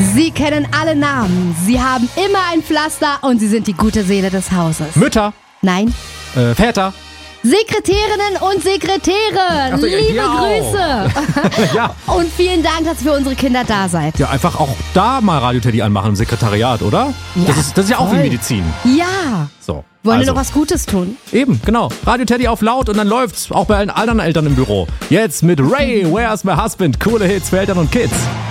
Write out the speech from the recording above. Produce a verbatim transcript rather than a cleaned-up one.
Sie kennen alle Namen. Sie haben immer ein Pflaster und sie sind die gute Seele des Hauses. Mütter. Nein. Äh, Väter. Sekretärinnen und Sekretäre, so, ja, liebe ja Grüße. Ja. Und vielen Dank, dass ihr für unsere Kinder da seid. Ja, einfach auch da mal Radio Teddy anmachen im Sekretariat, oder? Ja, das, ist, das ist ja auch voll. wie Medizin. Ja. So. Wollen also. wir noch was Gutes tun? Eben, genau. Radio Teddy auf laut und dann läuft's. Auch bei allen anderen Eltern im Büro. Jetzt mit Ray, Where's My Husband? Coole Hits für Eltern und Kids.